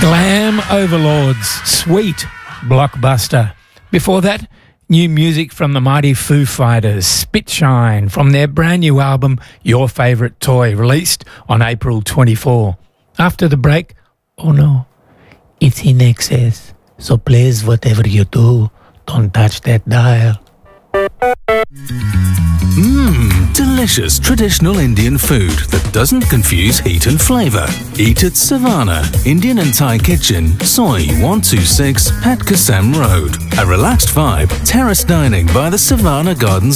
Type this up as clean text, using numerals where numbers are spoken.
Glam Overlords, Sweet, Blockbuster. Before that, new music from the mighty Foo Fighters, Spitshine, from their brand new album, Your Favourite Toy, released on April 24. After the break, oh no, it's in excess, so please, whatever you do, don't touch that dial. Delicious traditional Indian food that doesn't confuse heat and flavour. Eat at Savannah, Indian and Thai Kitchen, Soy 126, Pat Kassam Road. A relaxed vibe, terrace dining by the Savannah Gardens